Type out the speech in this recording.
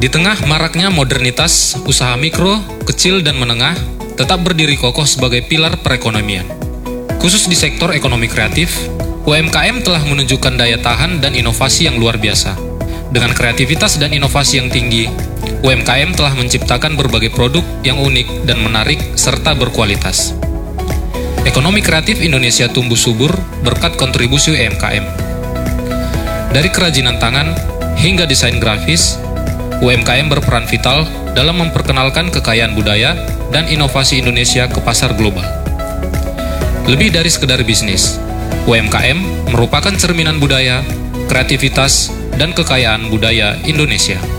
Di tengah maraknya modernitas, usaha mikro, kecil, dan menengah tetap berdiri kokoh sebagai pilar perekonomian. Khusus di sektor ekonomi kreatif, UMKM telah menunjukkan daya tahan dan inovasi yang luar biasa. Dengan kreativitas dan inovasi yang tinggi, UMKM telah menciptakan berbagai produk yang unik dan menarik serta berkualitas. Ekonomi kreatif Indonesia tumbuh subur berkat kontribusi UMKM. Dari kerajinan tangan hingga desain grafis, UMKM berperan vital dalam memperkenalkan kekayaan budaya dan inovasi Indonesia ke pasar global. Lebih dari sekedar bisnis, UMKM merupakan cerminan budaya, kreativitas, dan kekayaan budaya Indonesia.